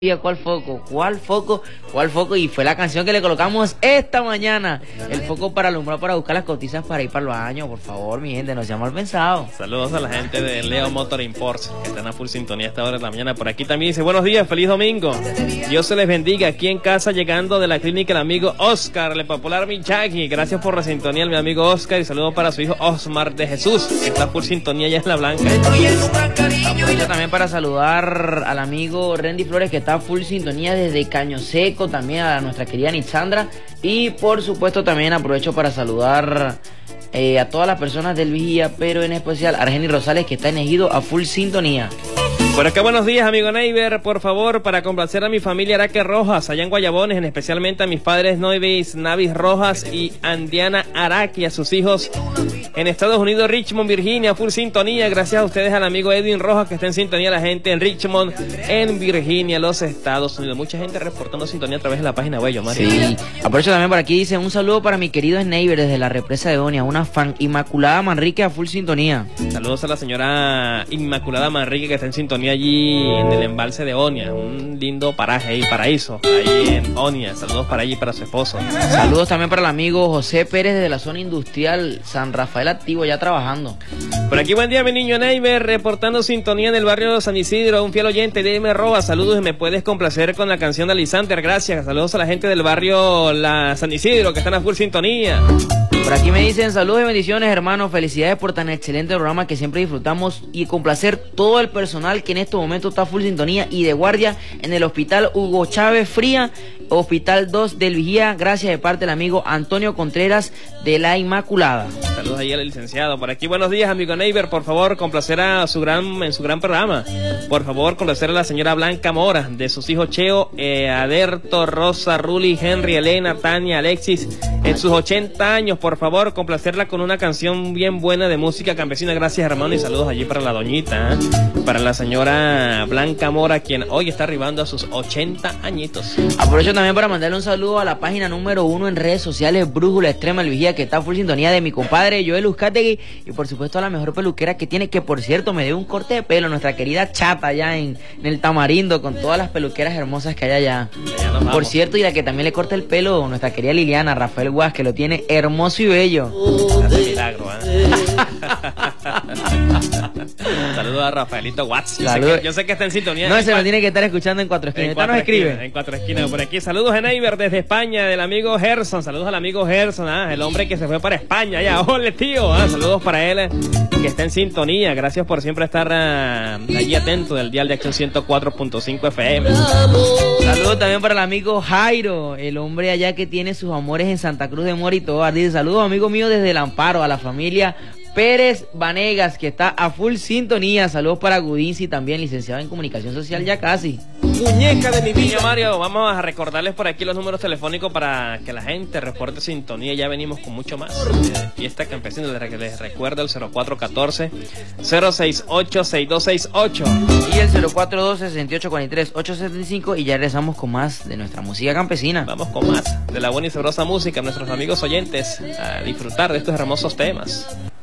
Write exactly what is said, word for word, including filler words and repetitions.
¿Cuál foco? ¿Cuál foco? ¿Cuál foco? Y fue la canción que le colocamos esta mañana. El foco para alumbrar, para buscar las cotizas para ir para los años. Por favor, mi gente, no sea mal pensado. Saludos a la gente de Leo Motor Imports, que están a full sintonía a esta hora de la mañana. Por aquí también dice, buenos días, feliz domingo. Dios se les bendiga. Aquí en casa, llegando de la clínica, el amigo Oscar, el popular Michaki. Gracias por la sintonía, mi amigo Oscar. Y saludos para su hijo Osmar de Jesús, que está a full sintonía ya en La Blanca. Aprovecho también para saludar al amigo Randy Flores, que está full sintonía desde Caño Seco, también a nuestra querida Nixandra, y por supuesto también aprovecho para saludar eh, a todas las personas del Vigía, pero en especial a Argeni Rosales, que está en Ejido a full sintonía. Por acá, buenos días, amigo Neiber. Por favor, para complacer a mi familia Araque Rojas, allá en Guayabones, en especialmente a mis padres Noivis Navis Rojas y Andiana Araque, y a sus hijos en Estados Unidos, Richmond, Virginia, full sintonía. Gracias a ustedes, al amigo Edwin Rojas, que está en sintonía, la gente en Richmond, en Virginia, los Estados Unidos. Mucha gente reportando sintonía a través de la página web, yo, Mario. Sí, aprovecho también por aquí, dice, un saludo para mi querido Neiber desde la represa de Onia, una fan Inmaculada Manrique a full sintonía. Saludos a la señora Inmaculada Manrique, que está en sintonía allí en el embalse de Onia, un lindo paraje ahí, paraíso, ahí en Onia. Saludos para allí, para su esposo. Saludos también para el amigo José Pérez desde la zona industrial San Rafael activo, ya trabajando. Por aquí, buen día, mi niño Neiber, reportando sintonía en el barrio de San Isidro, un fiel oyente de M. Roba. Saludos, y me puedes complacer con la canción de Lisander. Gracias. Saludos a la gente del barrio La San Isidro, que están a full sintonía. Por aquí me dicen, saludos y bendiciones, hermanos, felicidades por tan excelente programa que siempre disfrutamos, y complacer todo el personal que en estos momentos está full sintonía y de guardia en el hospital Hugo Chávez Fría, hospital dos del Vigía. Gracias de parte del amigo Antonio Contreras de la Inmaculada. Saludos ahí al licenciado. Por aquí, buenos días, amigo Neiber. Por favor, complacer a su gran, en su gran programa. Por favor, complacer a la señora Blanca Mora, de sus hijos Cheo, eh, Aderto, Rosa, Ruli, Henry, Elena, Tania, Alexis, en sus ochenta años. Por favor, complacerla con una canción bien buena de música campesina. Gracias, hermano, y saludos allí para la doñita, ¿eh? Para la señora Blanca Mora, quien hoy está arribando a sus ochenta añitos. Aprovecho también para mandarle un saludo a la página número uno en redes sociales, Brújula Extrema El Vigía, que está full sintonía, de mi compadre Joel Uzcategui, y por supuesto a la mejor peluquera que tiene, que por cierto me dio un corte de pelo, nuestra querida Chata allá en, en el Tamarindo, con todas las peluqueras hermosas que hay allá. Allá por cierto, y la que también le corta el pelo, nuestra querida Liliana, Rafael Guas, que lo tiene hermoso y bello. Hace milagro, ¿eh? Saludos a Rafaelito Watts. Yo, sé que, yo sé que está en sintonía. No, se lo tiene que estar escuchando en Cuatro Esquinas. En, nos escribe. en Cuatro Esquinas. Por aquí, saludos a Neiber desde España, del amigo Gerson. Saludos al amigo Gerson, ¿ah? El hombre que se fue para España. Ya, ole, tío. ¿Ah? Saludos para él, que está en sintonía. Gracias por siempre estar uh, allí atento del dial de Acción ciento cuatro punto cinco F M. Saludos también para el amigo Jairo, el hombre allá que tiene sus amores en Santa Cruz de Mora y todo. Dice, saludos, amigo mío, desde el Amparo, a la familia Pérez Vanegas, que está a full sintonía. Saludos para Gudinci, también licenciado en comunicación social ya casi. Muñeca de mi niño Mario, vamos a recordarles por aquí los números telefónicos para que la gente reporte sintonía. Ya venimos con mucho más. Eh, fiesta campesina, les recuerdo el cero cuatro uno cuatro, cero seis ocho, seis dos seis ocho y el cero cuatro dos, seis ocho cuatro tres, ocho siete cinco, y ya regresamos con más de nuestra música campesina. Vamos con más de la buena y sabrosa música, nuestros amigos oyentes, a disfrutar de estos hermosos temas.